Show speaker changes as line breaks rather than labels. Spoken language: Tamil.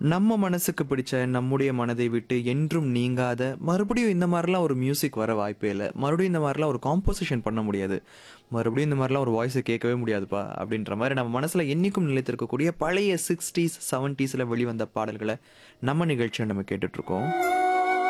நம்ம மனசுக்கு பிடிச்ச நம்முடைய மனதை விட்டு என்றும் நீங்காத மறுபடியும் இந்த மாதிரிலாம் ஒரு மியூசிக் வர வாய்ப்பே இல்லை. மறுபடியும் இந்த மாதிரிலாம் ஒரு காம்போசிஷன் பண்ண முடியாது. மறுபடியும் இந்த மாதிரிலாம் ஒரு வாய்ஸை கேட்கவே முடியாதுப்பா அப்படின்ற மாதிரி நம்ம மனசில் என்றைக்கும் நிலைத்திருக்கக்கூடிய பழைய 60s 70ஸ்ல வெளிவந்த பாடல்களை நம்ம நிகழ்ச்சியை நம்ம கேட்டுட்ருக்கோம்.